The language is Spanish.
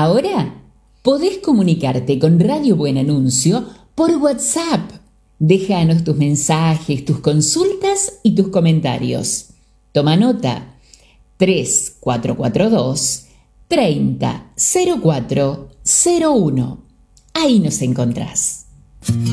Ahora podés comunicarte con Radio Buen Anuncio por WhatsApp. Déjanos tus mensajes, tus consultas y tus comentarios. Toma nota: 3442 30 04 01. Ahí nos encontrás.